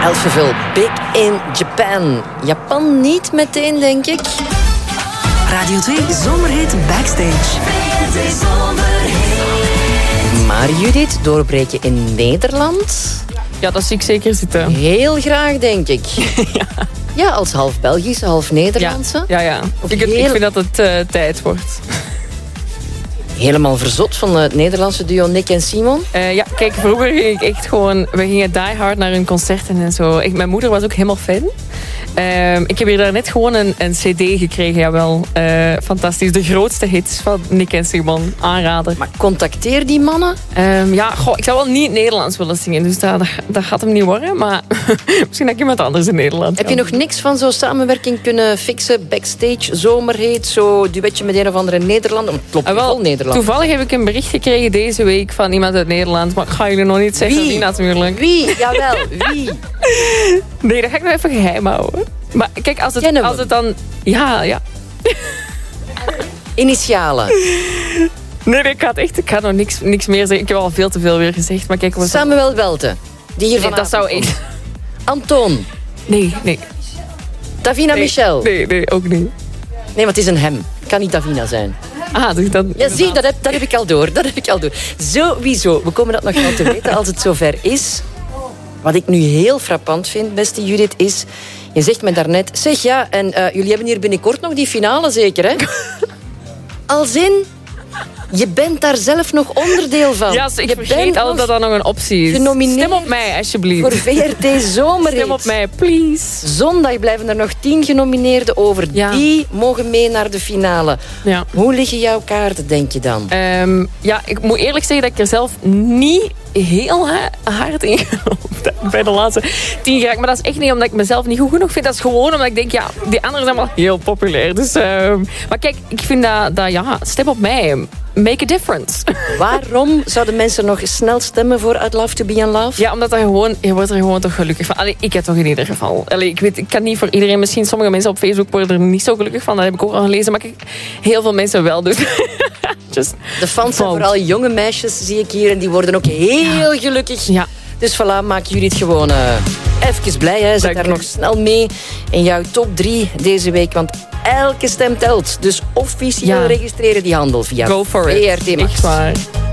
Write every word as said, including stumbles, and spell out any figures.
Elfevel, Big in Japan. Japan niet meteen, denk ik. Radio twee Zomerhit Backstage. Maar Judith, doorbreken in Nederland? Ja, dat zie ik zeker zitten. Heel graag, denk ik. ja. ja, als half Belgische, half Nederlandse. Ja, ja. ja. Ik, heel... ik vind dat het uh, tijd wordt. Helemaal verzot van het Nederlandse duo Nick en Simon? Uh, ja, kijk, vroeger ging ik echt gewoon... We gingen die hard naar hun concerten en zo. Ik, mijn moeder was ook helemaal fan. Uh, ik heb hier daarnet gewoon een, een cd gekregen, jawel. Uh, fantastisch. De grootste hits van Nick en Simon. Aanrader. Maar contacteer die mannen? Um, ja, goh, ik zou wel niet Nederlands willen zingen. Dus dat, dat, dat gaat hem niet worden. Maar misschien dat ik iemand anders in Nederland Heb kan. Je nog niks van zo'n samenwerking kunnen fixen? Backstage, zomerheet, zo duetje met een of andere Nederlander? Het klopt, uh, wel, vol Nederland. Toevallig heb ik een bericht gekregen deze week van iemand uit Nederland. Maar ik ga jullie nog niet zeggen wie, wie natuurlijk. Wie? Jawel, wie? Nee, dat ga ik nog even geheim houden. Maar kijk, als het, als het dan... Ja, ja. Initialen. Nee, nee, ik ga, echt, ik ga nog niks, niks meer zeggen. Ik heb al veel te veel weer gezegd. Maar kijk, wat Samuel Welte. Die hier nee, dat zou echt... Anton. Nee, nee. Davina nee, Michel. Nee, nee, ook niet. Nee, want het is een hem. Het kan niet Davina zijn. Ah, dus dan... Ja, zie, dat heb, dat heb ik al door. Dat heb ik al door. Sowieso. We komen dat nog wel te weten als het zover is. Wat ik nu heel frappant vind, beste Judith, is... Je zegt me daarnet... Zeg, ja, en uh, jullie hebben hier binnenkort nog die finale, zeker, hè? Als in... Je bent daar zelf nog onderdeel van. Ja, ik je vergeet altijd dat dat nog een optie is. Genomineerd. Stem op mij, alsjeblieft. Voor V R T Zomerhit. Stem op mij, please. Zondag blijven er nog tien genomineerden over. Ja. Die mogen mee naar de finale. Ja. Hoe liggen jouw kaarten, denk je dan? Um, ja, ik moet eerlijk zeggen dat ik er zelf niet heel hard in geloof bij de laatste tien geraakt. Maar dat is echt niet omdat ik mezelf niet goed genoeg vind. Dat is gewoon omdat ik denk, ja, die anderen zijn wel heel populair. Dus, uh, maar kijk, ik vind dat, dat, ja, stem op mij. Make a difference. Waarom zouden mensen nog snel stemmen voor I'd Love to Be in Love? Ja, omdat dat gewoon, je wordt er gewoon toch gelukkig van. Allee, ik heb toch in ieder geval. Allee, ik weet, ik kan niet voor iedereen. Misschien sommige mensen op Facebook worden er niet zo gelukkig van. Dat heb ik ook al gelezen. Maar ik, heel veel mensen wel. Dus. Just de fans zijn vooral jonge meisjes, zie ik hier. En die worden ook heel ja. gelukkig. Ja. Dus voilà, maak jullie het gewoon uh, even blij. Hè. Zet daar nog snel mee in jouw top drie deze week. Want elke stem telt. Dus officieel ja. registreren die handel via Go for V R T it. Max. Echt waar.